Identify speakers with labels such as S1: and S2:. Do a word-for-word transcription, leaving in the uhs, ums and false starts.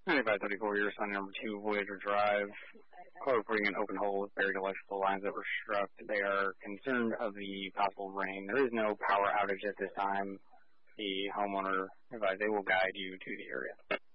S1: ninety-five thirty-four, you're assigned number two, Voyager Drive. Call reporting an open hole with buried electrical lines that were struck. They are concerned of the possible rain. There is no power outage at this time. The homeowner advised they will guide you to the area.